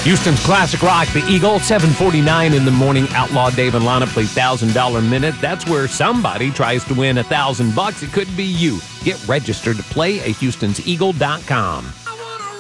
Houston's classic rock, The Eagle, 7:49 in the morning. Outlaw Dave and Lana play $1,000 Minute. That's where somebody tries to win $1,000. It could be you. Get registered to play at Houston'sEagle.com.